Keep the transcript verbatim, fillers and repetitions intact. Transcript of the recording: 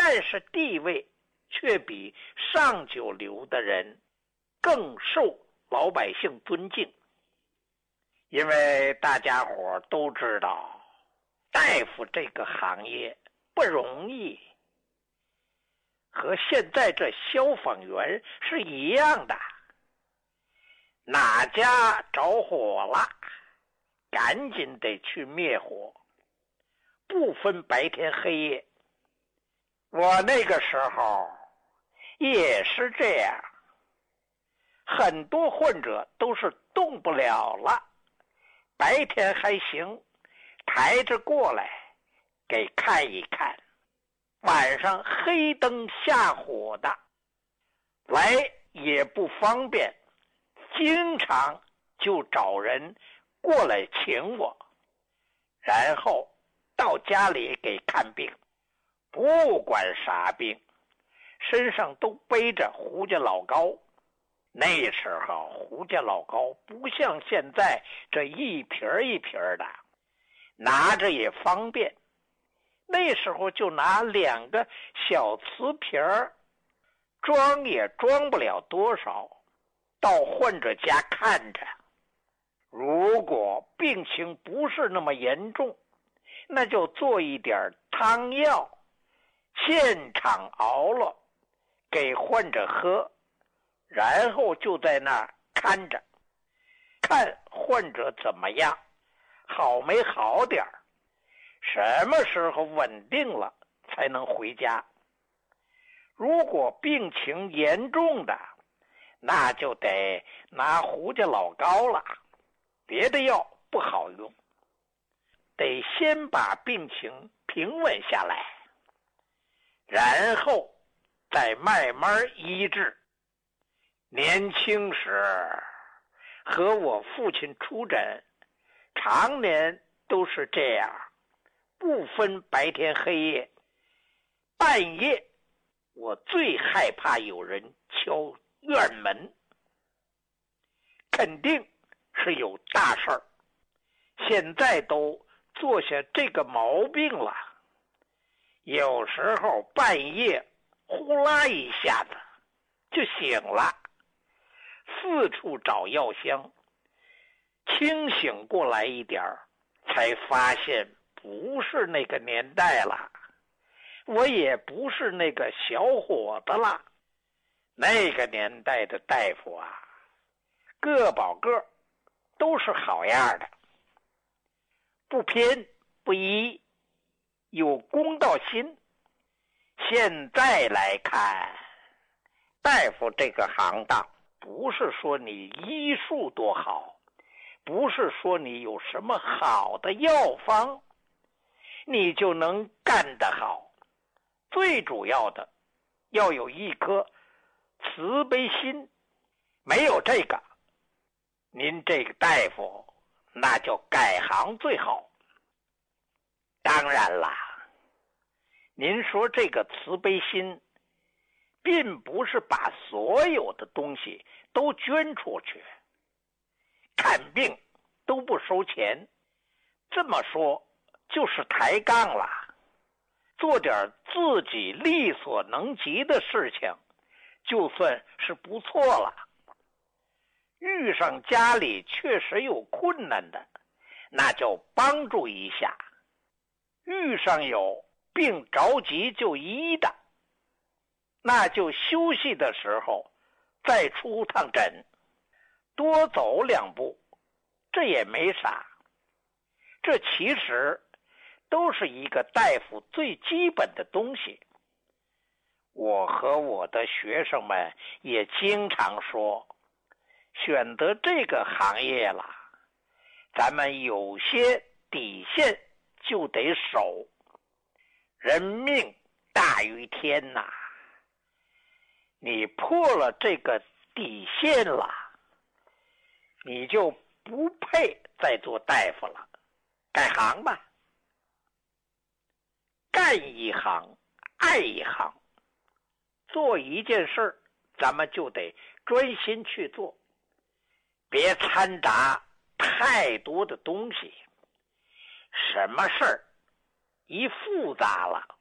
但是地位却比上九流的人更受老百姓尊敬。因为大家伙都知道，大夫这个行业不容易，和现在这消防员是一样的，哪家着火了，赶紧得去灭火，不分白天黑夜。我那个时候也是这样，很多患者都是动不了了，白天还行，抬着过来给看一看，晚上黑灯瞎火的来也不方便，经常就找人过来请我，然后到家里给看病，不管啥病，身上都背着胡家老膏。那时候胡家老膏不像现在这一瓶一瓶的，拿着也方便。那时候就拿两个小瓷瓶儿，装也装不了多少，到患者家看着。如果病情不是那么严重，那就做一点汤药，现场熬了给患者喝，然后就在那儿看着，看患者怎么样，好没好点儿，什么时候稳定了才能回家。如果病情严重的，那就得拿胡家老膏了，别的药不好用，得先把病情平稳下来，然后再慢慢医治。年轻时和我父亲出诊，常年都是这样，不分白天黑夜。半夜我最害怕有人敲院门，肯定是有大事儿。现在都做下这个毛病了，有时候半夜呼啦一下子就醒了，四处找药箱，清醒过来一点才发现不是那个年代了，我也不是那个小伙子了。那个年代的大夫啊，个保个都是好样的，不偏不倚，有公道心。现在来看，大夫这个行当，不是说你医术多好，不是说你有什么好的药方你就能干得好，最主要的要有一颗慈悲心。没有这个，您这个大夫那就改行最好。当然啦，您说这个慈悲心并不是把所有的东西都捐出去，看病都不收钱，这么说就是抬杠了。做点自己力所能及的事情就算是不错了。遇上家里确实有困难的，那就帮助一下。遇上有病着急就医的，那就休息的时候再出趟诊，多走两步，这也没啥。这其实都是一个大夫最基本的东西。我和我的学生们也经常说，选择这个行业了，咱们有些底线就得守。人命大于天呐，你破了这个底线了，你就不配再做大夫了，改行吧。干一行爱一行，做一件事咱们就得专心去做，别掺杂太多的东西。什么事儿一复杂了，